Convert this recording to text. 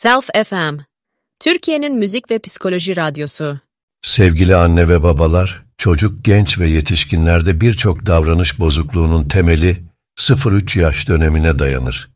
Self FM, Türkiye'nin müzik ve psikoloji radyosu. Sevgili anne ve babalar, çocuk, genç ve yetişkinlerde birçok davranış bozukluğunun temeli 0-3 yaş dönemine dayanır.